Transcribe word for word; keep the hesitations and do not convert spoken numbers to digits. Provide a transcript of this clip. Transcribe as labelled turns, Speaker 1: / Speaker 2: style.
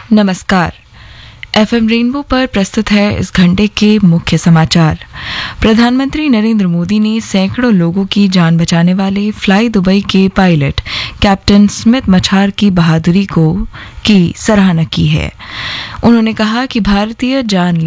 Speaker 1: नमस्कार। FM rainbow पर प्रस्तुत है इस घंटे के मुख्य समाचार। प्रधानमंत्री नरेंद्र मोदी ने सैकड़ों लोगों की जान बचाने वाले फ्लाई दुबई के पायलट कैप्टन स्मिथ मछार की बहादुरी को की सराहना की है। उन्होंने कहा कि भारतीय जान